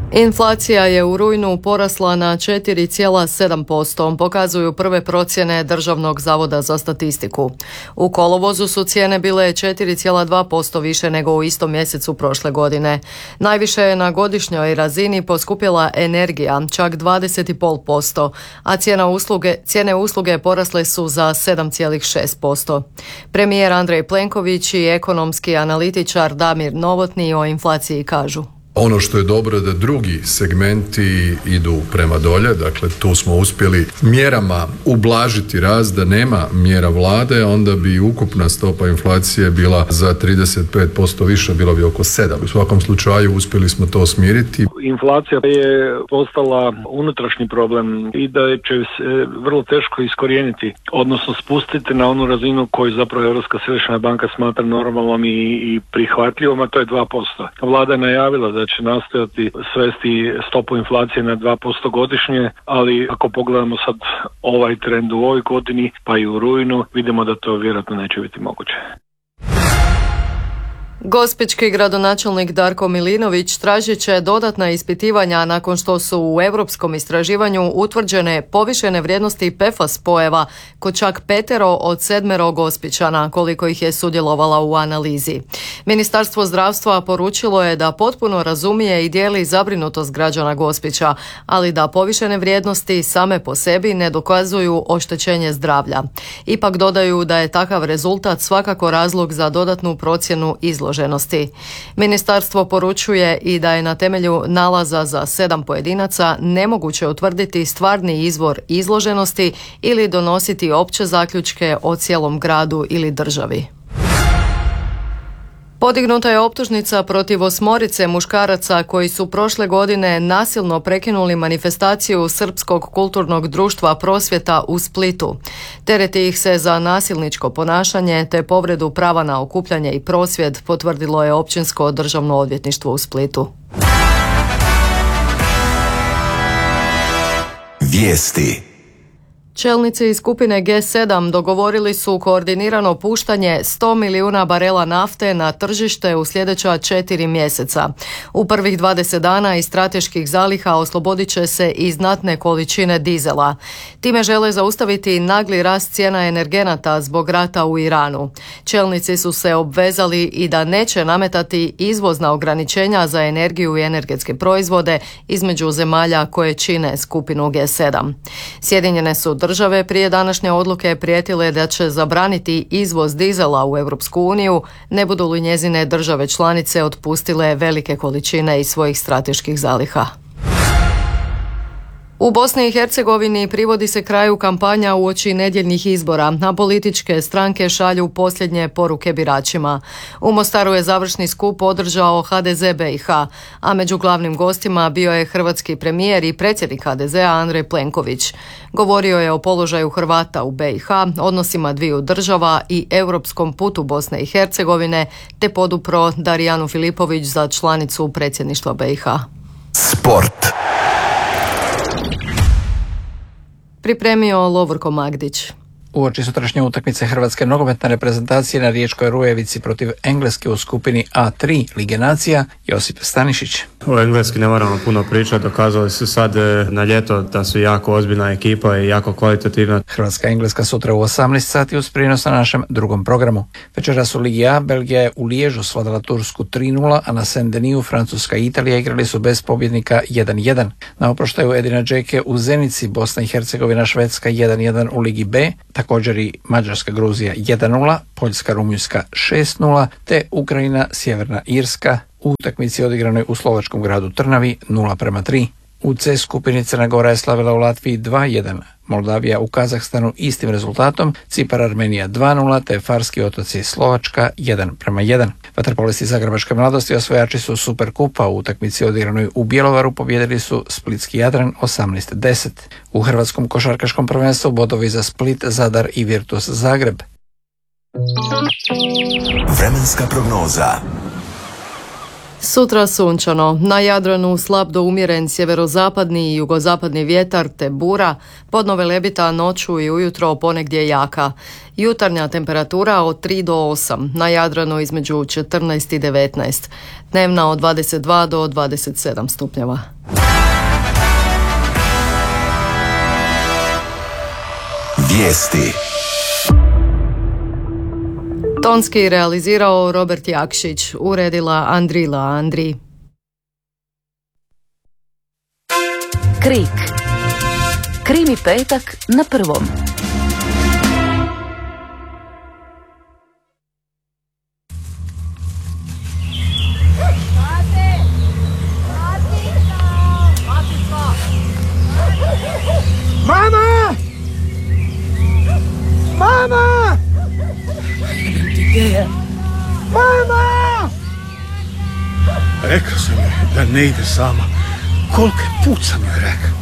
Inflacija je u rujnu porasla na 4,7%, pokazuju prve procjene Državnog zavoda za statistiku. U kolovozu su cijene bile 4,2% više nego u istom mjesecu prošle godine. Najviše je na godišnjoj razini poskupjela energija, čak 20,5%, a cijene usluge porasle su za 7,6%. Premijer Andrej Plenković i ekonomski analitičar Damir Novotny o inflaciji kažu: Ono što je dobro je da drugi segmenti idu prema dolje, dakle tu smo uspjeli mjerama ublažiti rast, da nema mjera vlade, onda bi ukupna stopa inflacije bila za 35% više, bilo bi oko 7%. U svakom slučaju uspjeli smo to smiriti. Inflacija je postala unutrašnji problem i da će se vrlo teško iskorijeniti, odnosno spustiti na onu razinu koju zapravo Europska središnja banka smatra normalnom i prihvatljivom, a to je 2%. Vlada je najavila da će nastojati svesti stopu inflacije na 2% godišnje, ali ako pogledamo sad ovaj trend u ovoj godini, pa i u rujnu, vidimo da to vjerojatno neće biti moguće. Gospićki gradonačelnik Darko Milinović tražit će dodatna ispitivanja nakon što su u europskom istraživanju utvrđene povišene vrijednosti PFAS spojeva kod čak 5 od 7 Gospićana, koliko ih je sudjelovala u analizi. Ministarstvo zdravstva poručilo je da potpuno razumije i dijeli zabrinutost građana Gospića, ali da povišene vrijednosti same po sebi ne dokazuju oštećenje zdravlja. Ipak dodaju da je takav rezultat svakako razlog za dodatnu procjenu izloženosti. Ministarstvo poručuje i da je na temelju nalaza za 7 pojedinaca nemoguće utvrditi stvarni izvor izloženosti ili donositi opće zaključke o cijelom gradu ili državi. Podignuta je optužnica protiv 8 muškaraca koji su prošle godine nasilno prekinuli manifestaciju Srpskog kulturnog društva Prosvjeta u Splitu. Tereti ih se za nasilničko ponašanje te povredu prava na okupljanje i prosvjed, potvrdilo je Općinsko državno odvjetništvo u Splitu. Vijesti. Čelnici iz skupine G7 dogovorili su koordinirano puštanje 100 milijuna barela nafte na tržište u sljedeća 4 mjeseca. U prvih 20 dana iz strateških zaliha oslobodit će se i znatne količine dizela. Time žele zaustaviti nagli rast cijena energenata zbog rata u Iranu. Čelnici su se obvezali i da neće nametati izvozna ograničenja za energiju i energetske proizvode između zemalja koje čine skupinu G7. Sjedinjene su države prije današnje odluke prijetile da će zabraniti izvoz dizela u Europsku uniju, ne budu li njezine države članice otpustile velike količine iz svojih strateških zaliha. U Bosni i Hercegovini privodi se kraju kampanja uoči nedjeljnih izbora, a političke stranke šalju posljednje poruke biračima. U Mostaru je završni skup održao HDZ BiH, a među glavnim gostima bio je hrvatski premijer i predsjednik HDZ-a Andrej Plenković. Govorio je o položaju Hrvata u BiH, odnosima dviju država i europskom putu Bosne i Hercegovine, te podupro Darijanu Filipović za članicu predsjedništva BiH. Sport. Pripremio Lovorko Magdić. Uoči sutrašnje utakmice hrvatske nogometne reprezentacije na Riječkoj Rujevici protiv Engleske u skupini A3 Lige nacija, Josip Stanišić. O Engleski ne moramo puno pričati, dokazali su sad na ljeto da su jako ozbiljna ekipa i jako kvalitativna. Hrvatska i Engleska sutra u 18 sati uz prijenos na našem drugom programu. Večeras u Ligi A Belgija je u Liježu svladala Tursku 3-0, a na Saint-Denis Francuska i Italija igrali su bez pobjednika 1-1. Na oproštaju Edina Džeke u Zenici Bosna i Hercegovina Švedska 1-1 u Ligi B, također i Mađarska Gruzija 1-0, Poljska Rumunjska 6-0, te Ukrajina Sjeverna Irska u utakmici odigranoj u slovačkom gradu Trnavi 0-3. U C skupini Crna Gora je slavila u Latviji 2-1, Moldavija u Kazahstanu istim rezultatom, Cipar Armenija 2-0, te Farski otoci Slovačka 1-1. Vaterpolisti Zagrebačke mladosti osvajači su Superkupa u utakmici odigranoj u Bjelovaru pobijedili su Splitski Jadran 18-10. U hrvatskom košarkaškom prvenstvu bodovi za Split, Zadar i Virtus Zagreb. Vremenska prognoza. Sutra sunčano, na Jadranu slab do umjeren sjeverozapadni i jugozapadni vjetar te bura, podno velebita noću i ujutro ponegdje jaka. Jutarnja temperatura od 3 do 8, na Jadranu između 14 i 19, dnevna od 22 do 27 stupnjeva. Vijesti. Tonski realizirao Robert Jakšić, uredila Andrila Andri. Krik. Krimi petak na prvom. Mama! Mama! Gdje je? Mama! Rekao sam joj da ne ide sama. Koliko put sam joj rekao.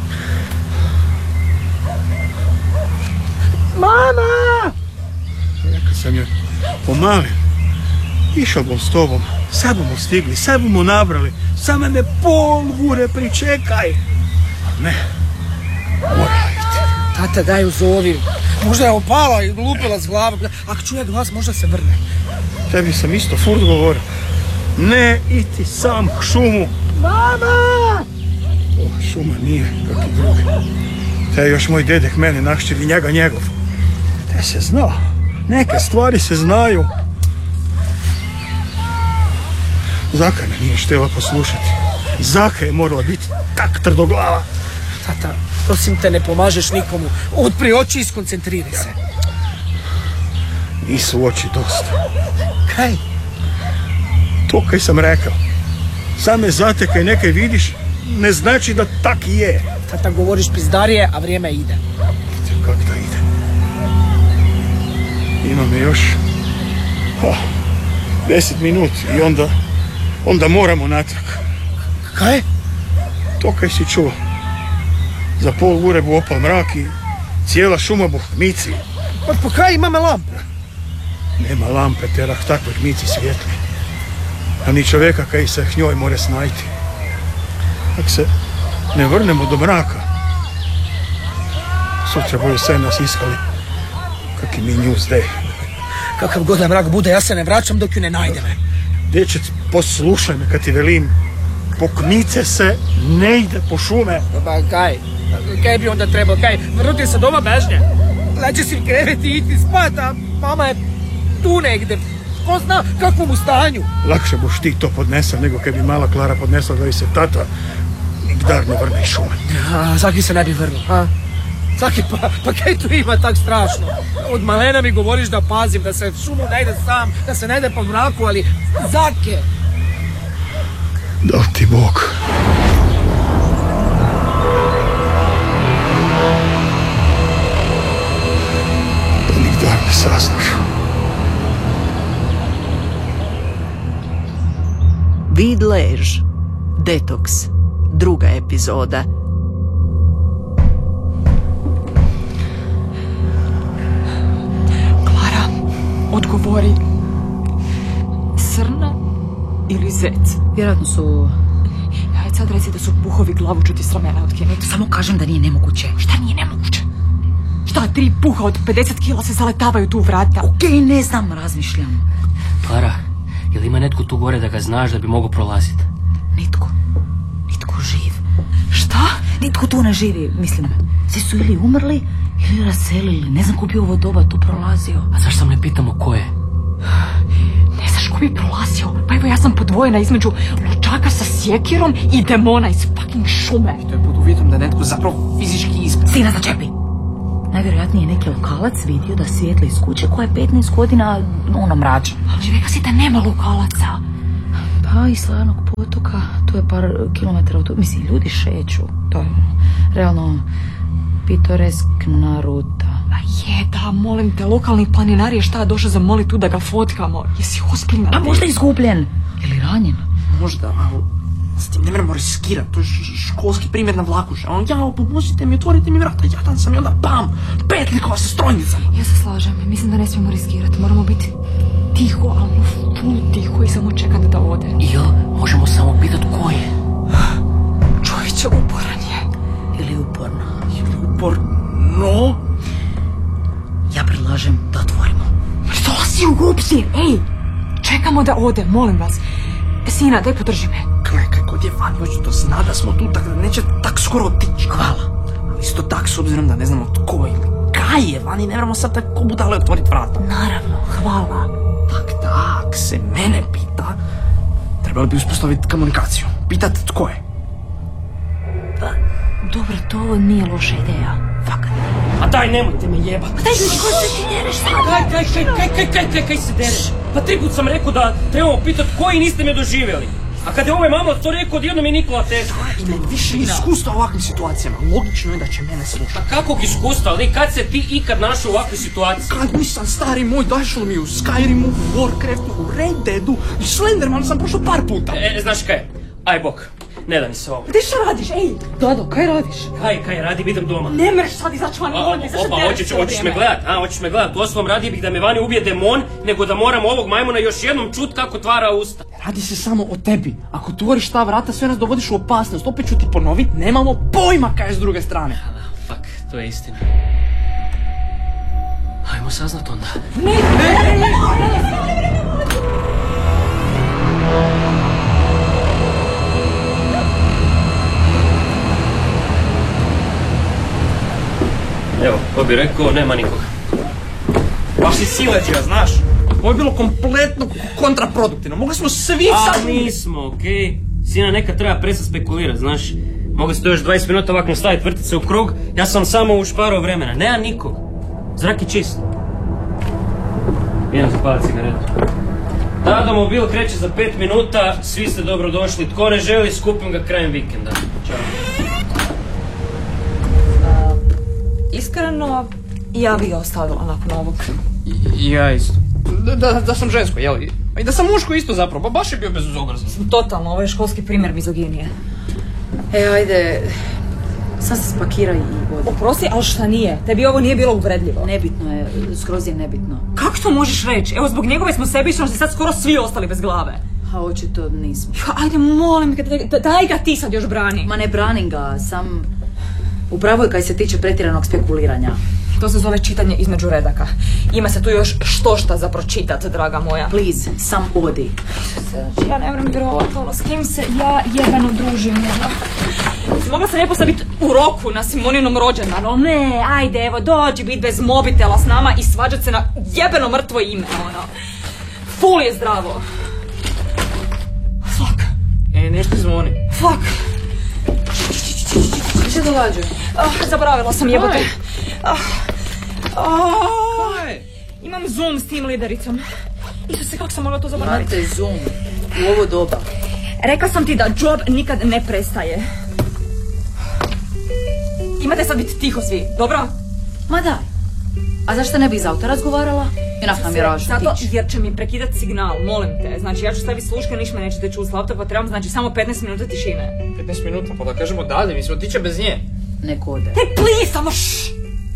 Mama! Rekao sam joj, pomali, išao bom s tobom, sad bomo stigli, sad bomo nabrali, samo me pol ure pričekaj. Ne, mora iti. Tata, daj ju zovi. Možda je opala i lupila s glavom. Ako čuje glas, možda se vrne. Tebi sam isto furt govorio. Ne iti sam k šumu. Mama! Šuma nije kakvi drugi. Te još moj dedek mene našćili, njega njegov. Te se zna. Neke stvari se znaju. Zaka me nije štela poslušati. Zaka je morala biti tak trdoglava. Tata, prosim te, ne pomažeš nikomu. Otpri oči i skoncentriraj se. Nisu oči dosta. Kaj? To kaj sam rekao. Same zatekaj nekaj vidiš, ne znači da tak je. Tata, govoriš pizdarije, a vrijeme ide. Kak da ide? Ima me još 10 minuti i onda moramo natrag. Kaj? To kaj si čuo. Za pol ure bu opal mrak i cijela šuma bu mici. Pa kaj imamo lampe? Nema lampe, terah takvih mici svijetli. A ni čovjeka kaj se njoj more snajti. Ako se ne vrnemo do mraka, sutra boju sve nas iskali, kak i mi nju zdej. Kakav god da mrak bude, ja se ne vraćam dok ju ne najdem. Dječec, poslušaj me kad ti velim, po kmice se ne ide po šume. Pa kaj? Kaj bi onda trebao? Kaj? Vrnuti se doma bežnje? Leće si kreveti i iti spat, a mama je tu negde. Ko zna kakvom u stanju? Lakše boš ti to podnesao nego kad bi mala Klara podnesla da i se tata nikdar ne vrne iz šume. A zaki se ne bi vrnuo, a? Zaki, pa kaj tu ima tak strašno? Od malena mi govoriš da pazim, da se šumu ne ide sam, da se ne ide po mraku, ali zake? Dao ti Bog. Da nikdar ne saznaš. Vid lež. Detoks. Druga epizoda. Klara, odgovori. Srna ili zec? Vjerojatno su... Ajde sad reci da su puhovi glavučuti s ramena otkinuti. Samo kažem da nije nemoguće. Šta nije nemoguće? Šta, 3 puha od 50 kila se zaletavaju tu u vrata? Okej, ne znam, razmišljam. Klara, jel ima netko tu gore da ga znaš da bi mogao prolaziti? Nitko živ. Šta? Nitko tu ne živi, mislim. Svi su ili umrli, ili raselili. Ne znam ko bi ovo doba tu prolazio. A zašto sam ne pitamo ko je? Ne znaš ko bi prolazio? Pa evo ja sam podvojena između lučaka sa sjekirom i demona iz fucking šume. To je pod uvjetom da netko zapravo fizički ispred. Stina, začepi! Najvjerojatnije neki lokalac vidio da svijetli iz kuće koja je 15 godina mračna. Ali rekao si da nema lokalaca. Pa iz Slanog potoka, tu je par kilometara od... Mislim, ljudi šeću. To je realno pitoreskna ruta. Pa je, da, molim te, lokalni planinar je šta došao zamoli tu da ga fotkamo. Jesi ozbiljna? A možda izgubljen. Ili ranjen. Možda, ali s tim ne moramo riskirati. To je školski primjer na vlakuša. Jao, pomozite mi, otvorite mi vrata. Jadan sam i onda bam, 5 likova sa strojnicama. Ja se slažem, mislim da ne smijemo riskirati. Moramo biti tiho, ali full tiho i samo čekati da ode. Jo, možemo samo pitat ko je. Čovječe, uporan je. Ili uporno. Uporno? Ja predlažem da otvorimo. Što si u obzir? Ej, čekamo da ode, molim vas. Sina, daj podrži me. Klekaj, kod je Vani, hoće to zna da smo tu, tako da neće tak skoro otići. Hvala. Ali isto tak, s obzirom da ne znamo tko ili kaj je Vani, ne moramo sad tako budale otvoriti vrata. Naravno, hvala. Tak, se mene pita, trebali bi uspostaviti komunikaciju. Pitat tko je. Pa, dobro, to nije loša ideja. Fakat. A daj, nemojte me jebat. Pa daj, ko se ti dereš sad? Kaj se dereš? Pa 3 put sam rekao da trebamo pitat ko i niste me doživjeli. A kada je ovaj mama to rekao, odjednom je Nikola teško. Ima više iskustva u ovakvim situacijama. Logično je da će mene slušati. A kakvog iskustva, ali kad se ti ikad našao u ovakvoj situaciji? Kad nisam stari moj, došao mi u Skyrimu, u Warcraftu, u Red Deadu i Slendermanu sam prošao par puta. Znaš kaj? Aj bok, ne da mi se ovo. Gdje što radiš? Ej, Dado, kaj radiš? Kaj radim, idem doma. Ne mreš sad izaći van, molim me, zašto dereš hoćeš me gledat? Hoćeš me gledat? Uostalom radije bih da me vani ubije demon, nego da moram ovog majmuna još jednom čut kako tvara usta. Radi se samo o tebi. Ako otvoriš ta vrata, sve nas dovodiš u opasnost. Opet ću ti ponoviti, nemamo pojma kaj je s druge strane. Fuck, to je istina. Hajmo saznat onda. Evo, ko bi rekao, nema nikoga. Baš si sileđija, znaš. Ovo je bilo kompletno kontraproduktivno. Mogli smo svi sad... nismo, okej. Sina, nekad treba prestat spekulirat, znaš. Mogli ste još 20 minuta ovako nastaviti vrtit se u krug. Ja sam samo ušparao vremena. Nema nikog. Zrak je čist. Idem zapaliti cigaretu. Dado, mobil kreće za 5 minuta. Svi ste dobro došli. Tko ne želi, skupim ga krajem vikenda. Ćao. Iskreno, ja bi ga ostavila nakon ovog. Ja isto. Da sam žensko, jel? I da sam muško isto zapravo, baš je bio bezobrazan. Totalno, ovo je školski primjer mizoginije. Ajde, sad se spakiraj i vodi. Oprosti, ali šta nije? Tebi ovo nije bilo uvredljivo. Nebitno je, skroz je nebitno. Kako to možeš reći? Evo, zbog njegove smo sebičnosti sad skoro svi ostali bez glave. A očito nismo. Ajde, molim, daj ga ti sad još brani. Ma ne branim ga, sam... Upravo je kaj se tiče pretjeranog spekuliranja. To se zove čitanje između redaka. Ima se tu još štošta za pročitat, draga moja. Please, sam odi. Ja ne vrem vjerovati, s kim se ja jebeno družim. Mogla sam lijepo sad biti u roku na Simoninom rođendanu. Ne, ajde, evo, dođi bit bez mobitela s nama i svađat se na jebeno mrtvo ime, ono. Ful je zdravo. Fuck. Nešto zvoni. Fuck. Što se događa? Zaboravila sam, jebote. Imam Zoom s tim lidericom. Isuse, kako sam mogla to zaboraviti? Imate Zoom u ovo doba. Rekla sam ti da job nikad ne prestaje. Imate sad biti tiho svi, dobro? Ma daj. A zašto ne bi iz auta razgovarala? Inak nam je ražno zato tići. jer će mi prekidat signal, molim te. Znači ja ću staviti sluške, ništa me nećete čuti s laptopa, trebam znači samo 15 minuta tišine. 15 minuta, pa da kažemo dalje, mislim, otiće bez nje. Nek ode. Hey, please, samo šš!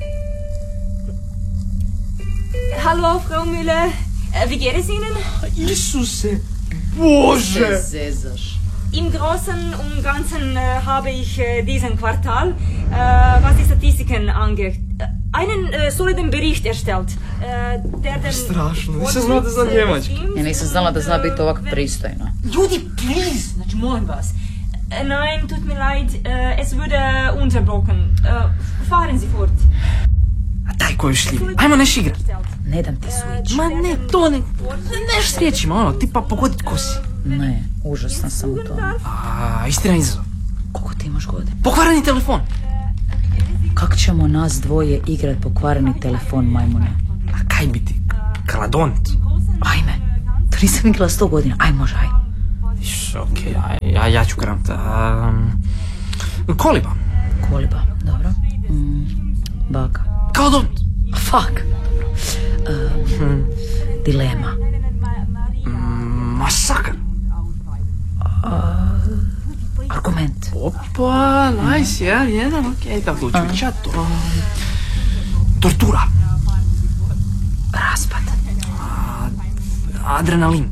Hallo, Frau Müller. Wie geht es Ihnen? Isuse, Bože! Zezaš. Im Großen und Ganzen habe ich diesen Quartal, was die Statistiken angeht, einen soliden Bericht erstellt. Strašno, nisam znala da zna njemački. Ja nisam znala da zna biti ovak pristojno. Ljudi, please! Znači, molim vas. Nein, tut mir leid, es würde unterbrochen. Fahren Sie fort. A daj koju šljivu, ajmo neš igrat. Ne dam ti switch. Ma ne, to ne, neš s riječima, ono, tipa pogodit kosi. Ne, užasna sam u tome. Istina izazov. Koliko ti imaš godina? Pokvareni telefon. Kako ćemo nas dvoje igrat pokvareni telefon, majmune? A kaj bi ti? Kladont. Ajme, to nisam igrala 100 godina, aj može, aj. Okej, ja ću krenut. Koliba. Koliba, dobro. Baka. Kladont. Fuck. Dilema. Masakr. Argument. Opa, nice, jedan, okej, tako ću čat. Tortura. Raspad. Adrenalin.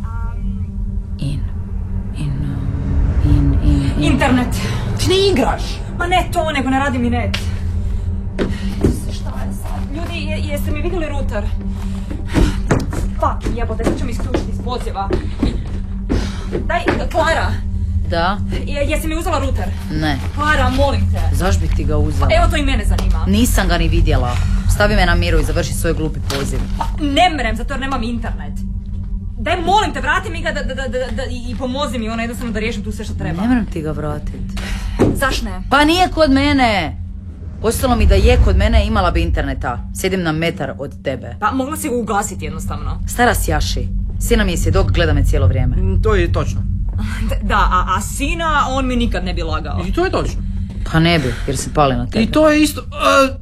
Internet. Ti ne igraš? Ma ne to, nego ne radi mi net. Šta je sad? Ljudi, jeste mi vidjeli router? Fuck, jebote, sad ću mi isključiti iz poziva. Daj, Klara. Da? Jesi mi uzela router? Ne. Klara, molim te. Zašto bi ti ga uzela? Evo to i mene zanima. Nisam ga ni vidjela. Stavi me na miru i završi svoj glupi poziv. Ne mrem, zato jer nemam internet. Daj, molim te, vrati mi ga i pomozi mi jednostavno da riješim tu sve što treba. Ne mrem ti ga vratit. Zaš ne? Pa nije kod mene. Ostalo mi da je kod mene, imala bi interneta. Sjedim na metar od tebe. Pa mogla si ga ugasiti jednostavno. Stara sjaši. Sina mi je svjedok, gleda me cijelo vrijeme. To je točno. Da, a sina, on mi nikad ne bi lagao. I to je točno. Pa ne bi, jer se pali na tebe. I to je isto...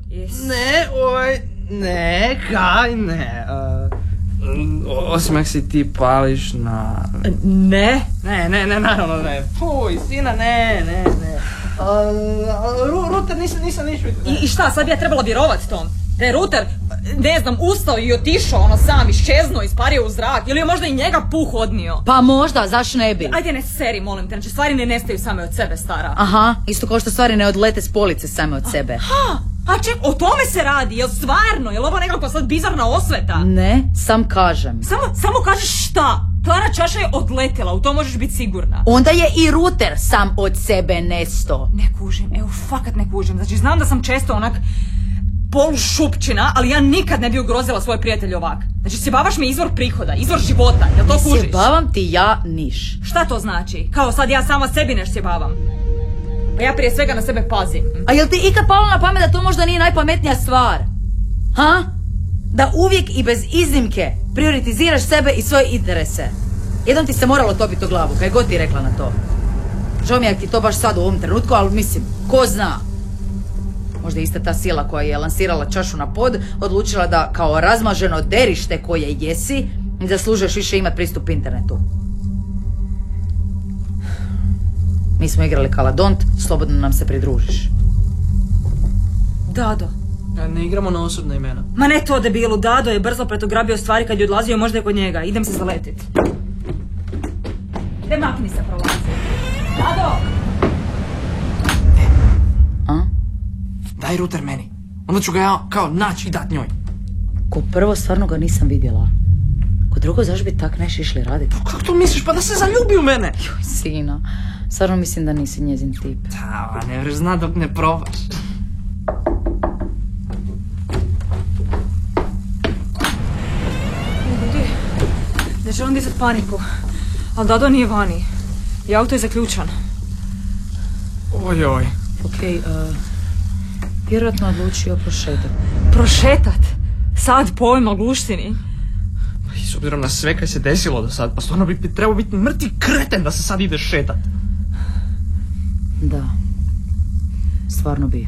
Ne. Osim ako si ti pališ na... Ne? Ne, naravno ne. Fuj, sina, ne. Router nisam niš vidio. I šta, sad bi ja trebala vjerovat tom? Da je router, ne znam, ustao i otišao sam, iščeznuo, ispario u zrak, ili je možda i njega puh odnio? Pa možda, zaš ne bi? Ajde ne seri, molim te, znači stvari ne nestaju same od sebe, stara. Aha, isto kao što stvari ne odlete s police same od sebe. A ček, o tome se radi, jel stvarno? Jel ovo nekakva sad bizarna osveta? Ne, sam kažem. Samo kažeš šta? Klara čaša je odletjela, u to možeš biti sigurna. Onda je i router sam od sebe nesto. Ne kužim, evo fakat ne kužim. Znači znam da sam često onak polušupčina, ali ja nikad ne bi ugrozila svoje prijatelje ovak. Znači sjebavaš mi izvor prihoda, izvor života, jel to kužiš? Sjebavam ti ja niš. Šta to znači? Kao sad ja sama sebi neš sjebavam. Pa ja prije svega na sebe pazim. A jel ti ikad palo na pamet da to možda nije najpametnija stvar? Ha? Da uvijek i bez iznimke prioritiziraš sebe i svoje interese. Jednom ti se moralo topiti u glavu, kaj god ti rekla na to. Žao mi je ti to baš sad u ovom trenutku, ali mislim, ko zna? Možda ista ta sila koja je lansirala čašu na pod odlučila da kao razmaženo derište koje jesi zaslužuješ više imati pristup internetu. Mi smo igrali Kaladont, slobodno nam se pridružiš. Dado. Ne igramo na osobna imena. Ma ne to debilu, Dado je brzo pretograbio stvari kad je odlazio, možda je kod njega. Idem se zaletit. Gde makni se prolazi? Dado! Daj router meni. Onda ću ga ja kao naći i dat njoj. Ko prvo stvarno ga nisam vidjela. Ko drugo zašto bi tak neš išli raditi? Kako to misliš? Pa da se zaljubi u mene. Joj, sina. Stvarno mislim da nisi njezin tip. Da, ne vreš zna dok ne probaš. Ljudi, ne želim dizat paniku. Ali Dado nije vani. I auto je zaključan. Ojoj. Okej, vjerojatno odlučio prošetat. Prošetat? Sad pojma gluštini? I s obzirom na sve kaj se desilo do sad, pa stvarno bi trebao biti mrtvi kreten da se sad ide šetat. Da. Stvarno bi.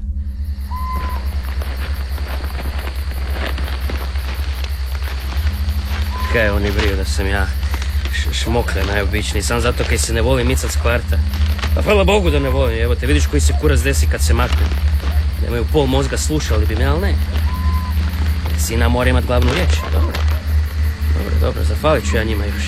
Kaj oni briju da sam ja šmokre najobičniji, sam zato kaj se ne volim micat s kvarta. Pa hvala Bogu da ne volim, evo te vidiš koji se kurac desi kad se makne. Nemaju pol mozga, slušali bi me, ali ne. Sina mora imat glavnu riječ, dobro, zahvalit ću ja njima još.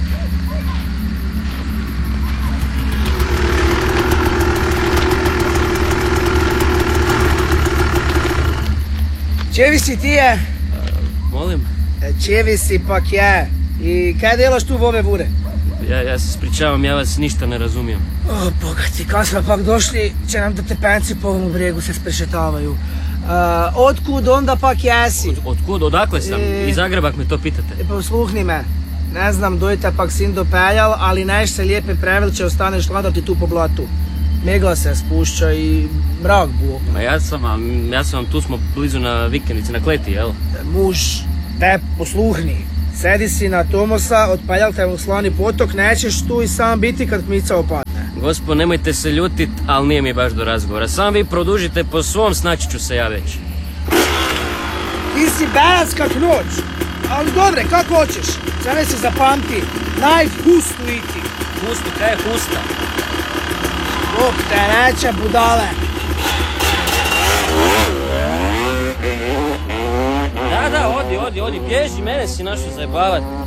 Čevi si ti je? Molim? Čevi si pak je. I kaj delaš tu v ove vure? Ja se spričavam, ja vas ništa ne razumijem. O, bogati, kad smo pak došli, će nam da tepenci po ovom bregu se sprešetavaju. Otkud onda pak jesi? Otkud, odakle sam? Iz Zagreba me to pitate. Posluhni me. Ne znam, dojte pak sin dopeljal, ali neš se lijepe prevelče ostaneš hladati tu po blatu. Megla se spušća i mrak bu. Ma ja sam, tu smo blizu na vikendici, na kleti, jel? Muž, te posluhni. Sedi si na Tomosa, otpeljal te u Slani potok, nećeš tu i sam biti kad kmica opadne. Gospo, nemojte se ljutit, ali nije mi baš do razgovora. Sam vi produžite po svom, snaći ću se ja već. Ti si belac kak noć, ali dobre, kako hoćeš. Sada se zapamti, najhustu iti. Hustu, kaj je husta? Bog te neće, budale. Da, odi, bježi, mene si našao zajebavat.